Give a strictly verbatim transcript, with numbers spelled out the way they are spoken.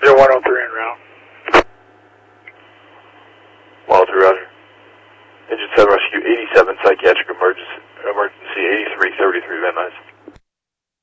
zero one oh three en route. one oh three, roger. Engine seven, rescue eighty-seven, psychiatric emergency.